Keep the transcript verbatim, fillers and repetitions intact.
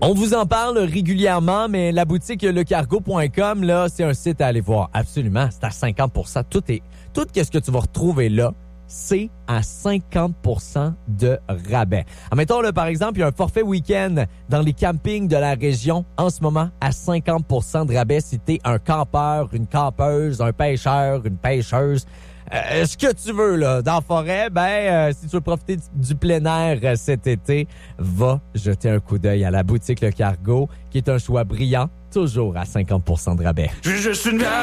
On vous en parle régulièrement, mais la boutique le cargo point com, là, c'est un site à aller voir. Absolument, c'est à cinquante pour cent. Tout est, tout ce que tu vas retrouver là, c'est à cinquante pour cent de rabais. Admettons, là, par exemple, il y a un forfait week-end dans les campings de la région en ce moment à cinquante pour cent de rabais si t'es un campeur, une campeuse, un pêcheur, une pêcheuse. Euh, ce que tu veux là dans la forêt, ben euh, si tu veux profiter du, du plein air euh, cet été, va jeter un coup d'œil à la boutique Le Cargo, qui est un choix brillant, toujours à cinquante pour cent de rabais. Je suis juste une